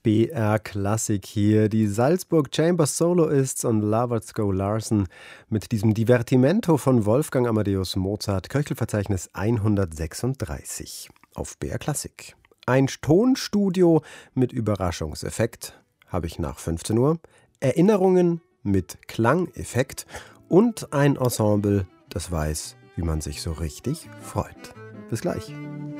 BR Klassik hier. Die Salzburg Chamber Soloists und Lavazko Larsen mit diesem Divertimento von Wolfgang Amadeus Mozart, Köchelverzeichnis 136 auf BR Klassik. Ein Tonstudio mit Überraschungseffekt habe ich nach 15 Uhr, Erinnerungen mit Klangeffekt und ein Ensemble, das weiß, wie man sich so richtig freut. Bis gleich.